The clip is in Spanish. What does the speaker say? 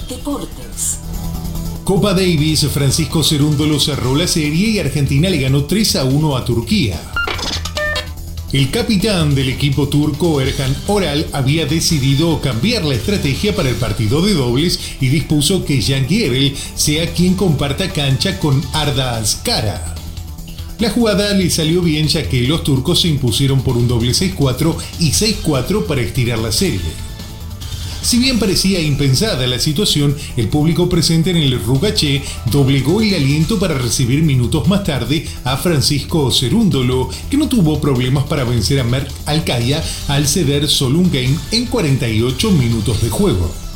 Deportes. Copa Davis, Francisco Cerúndolo cerró la serie y Argentina le ganó 3-1 a Turquía. El capitán del equipo turco, Erhan Oral, había decidido cambiar la estrategia para el partido de dobles y dispuso que Jan Gerbel sea quien comparta cancha con Arda Azkara. La jugada le salió bien ya que los turcos se impusieron por un doble 6-4 y 6-4 para estirar la serie. Si bien parecía impensada la situación, el público presente en el Rugaché doblegó el aliento para recibir minutos más tarde a Francisco Cerúndolo, que no tuvo problemas para vencer a Mert Alkaya al ceder solo un game en 48 minutos de juego.